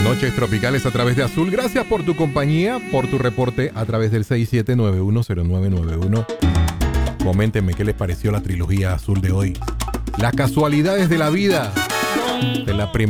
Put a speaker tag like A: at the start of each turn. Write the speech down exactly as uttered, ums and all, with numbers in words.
A: Noches tropicales a través de Azul. Gracias por tu compañía, por tu reporte a través del seis siete nueve uno cero nueve nueve uno. Coméntenme qué les pareció la trilogía Azul de hoy. Las casualidades de la vida. De la primera